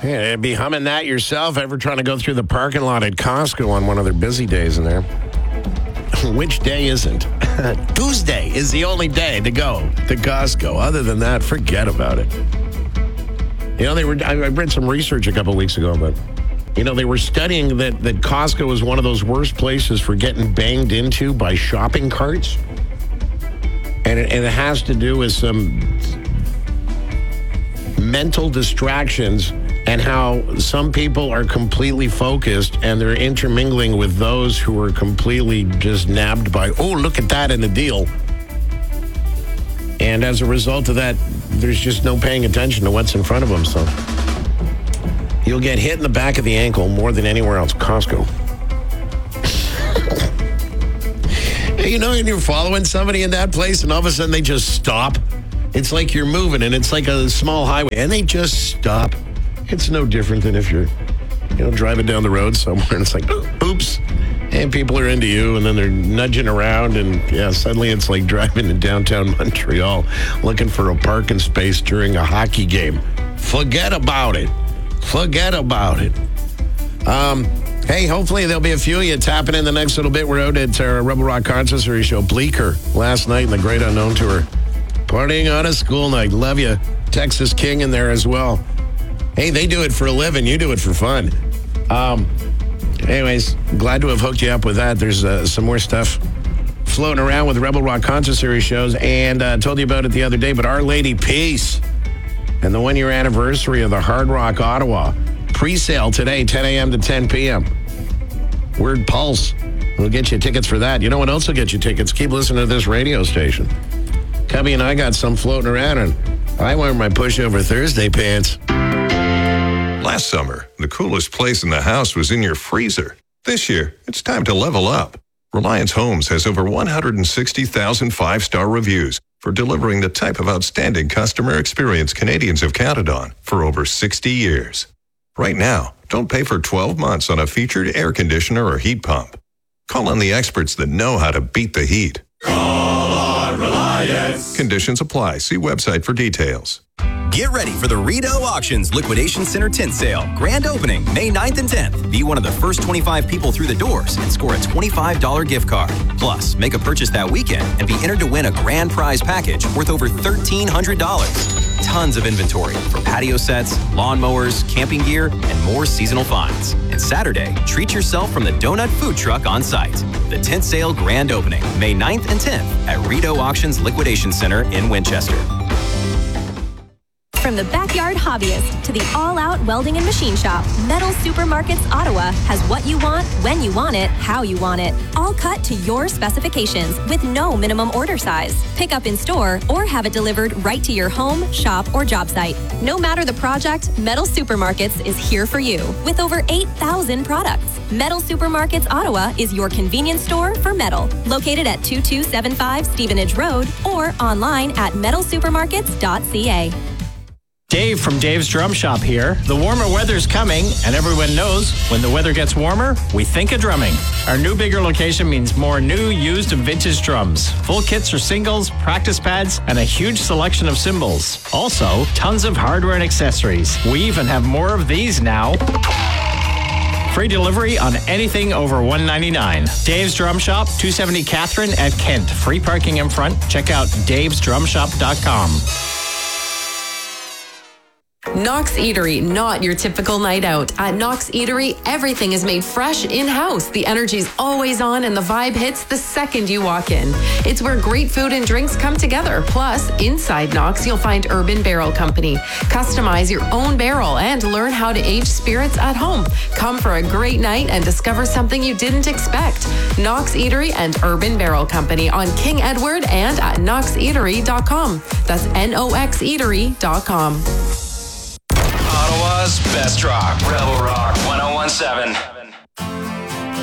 Yeah, be humming that yourself, ever trying to go through the parking lot at Costco on one of their busy days in there. Which day isn't? Tuesday is the only day to go to Costco. Other than that, forget about it. I read some research a couple weeks ago, but they were studying that Costco is one of those worst places for getting banged into by shopping carts. And it has to do with some mental distractions and how some people are completely focused and they're intermingling with those who are completely just nabbed by, oh, look at that in a deal. And as a result of that, there's just no paying attention to what's in front of them. So you'll get hit in the back of the ankle more than anywhere else. Costco. And you're following somebody in that place and all of a sudden they just stop. It's like you're moving and it's like a small highway and they just stop. It's no different than if you're, driving down the road somewhere and it's like, oops, and people are into you and then they're nudging around and suddenly it's like driving in downtown Montreal looking for a parking space during a hockey game. Forget about it. Hey, hopefully there'll be a few of you tapping in the next little bit. We're out at our Rebel Rock Concert Series show, Bleecker, last night in the Great Unknown Tour. Partying on a school night. Love you. Texas King in there as well. Hey, they do it for a living. You do it for fun. Anyways, glad to have hooked you up with that. There's some more stuff floating around with Rebel Rock Concert Series shows. And I told you about it the other day, but Our Lady Peace and the 1-year anniversary of the Hard Rock Ottawa. Pre-sale today, 10 a.m. to 10 p.m. Word Pulse. We'll get you tickets for that. You know what else will get you tickets? Keep listening to this radio station. Cubby and I got some floating around, and I wear my pushover Thursday pants. Last summer, the coolest place in the house was in your freezer. This year, it's time to level up. Reliance Homes has over 160,000 5-star reviews for delivering the type of outstanding customer experience Canadians have counted on for over 60 years. Right now, don't pay for 12 months on a featured air conditioner or heat pump. Call on the experts that know how to beat the heat. Call on Reliance. Conditions apply. See website for details. Get ready for the Rideau Auctions Liquidation Center Tint Sale. Grand opening, May 9th and 10th. Be one of the first 25 people through the doors and score a $25 gift card. Plus, make a purchase that weekend and be entered to win a grand prize package worth over $1,300. Tons of inventory for patio sets, lawnmowers, camping gear, and more seasonal finds. And Saturday, treat yourself from the Donut Food Truck on site. The Tint Sale Grand Opening, May 9th and 10th at Rideau Auctions Liquidation Center in Winchester. From the backyard hobbyist to the all-out welding and machine shop, Metal Supermarkets Ottawa has what you want, when you want it, how you want it. All cut to your specifications with no minimum order size. Pick up in store or have it delivered right to your home, shop, or job site. No matter the project, Metal Supermarkets is here for you with over 8,000 products. Metal Supermarkets Ottawa is your convenience store for metal. Located at 2275 Stevenage Road or online at metalsupermarkets.ca. Dave from Dave's Drum Shop here. The warmer weather's coming, and everyone knows when the weather gets warmer, we think of drumming. Our new bigger location means more new, used, and vintage drums. Full kits or singles, practice pads, and a huge selection of cymbals. Also, tons of hardware and accessories. We even have more of these now. Free delivery on anything over $199. Dave's Drum Shop, 270 Catherine at Kent. Free parking in front. Check out davesdrumshop.com. Knox Eatery, not your typical night out. At Knox Eatery, everything is made fresh in-house. The energy's always on and the vibe hits the second you walk in. It's where great food and drinks come together. Plus, inside Knox, you'll find Urban Barrel Company. Customize your own barrel and learn how to age spirits at home. Come for a great night and discover something you didn't expect. Knox Eatery and Urban Barrel Company on King Edward and at knoxeatery.com. That's NOXeatery.com. Ottawa's best rock, Rebel Rock 101.7.